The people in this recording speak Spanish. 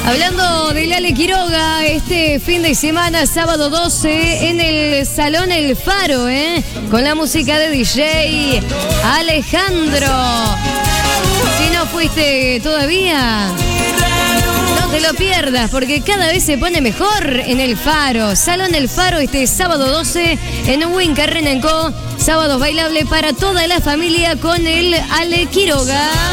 Hablando del Ale Quiroga, este fin de semana, sábado 12, en el Salón El Faro, con la música de DJ Alejandro. Si no fuiste todavía, no te lo pierdas, porque cada vez se pone mejor en El Faro. Salón El Faro, este sábado 12, en Winca Renenco. Sábados bailables para toda la familia con el Ale Quiroga.